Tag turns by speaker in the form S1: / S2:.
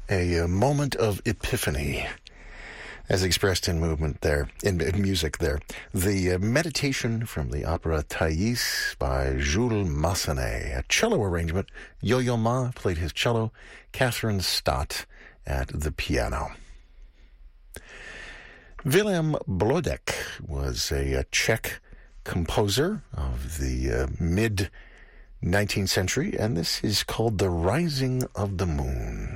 S1: a moment of epiphany, as expressed in movement there, in music there. The meditation from the opera Thais by Jules Massenet, a cello arrangement. Yo-Yo Ma played his cello, Catherine Stott at the piano. Willem Blodek was a Czech composer of the mid-19th century, and this is called The Rising of the Moon.